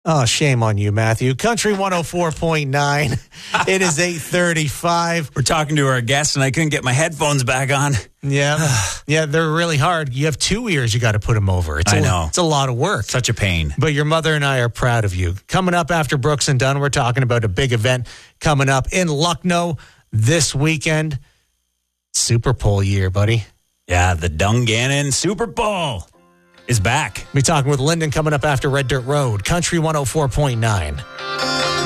Oh, shame on you, Matthew. Country 104.9. It is 8:35. We're talking to our guest, and I couldn't get my headphones back on. Yeah. Yeah, they're really hard. You have 2 ears you got to put them over. I know. It's a lot of work. Such a pain. But your mother and I are proud of you. Coming up after Brooks and Dunn, we're talking about a big event coming up in Lucknow this weekend. Super Bowl year, buddy. Yeah, the Dungannon Super Bowl is back. We'll be talking with Lyndon coming up after Red Dirt Road. Country 104.9.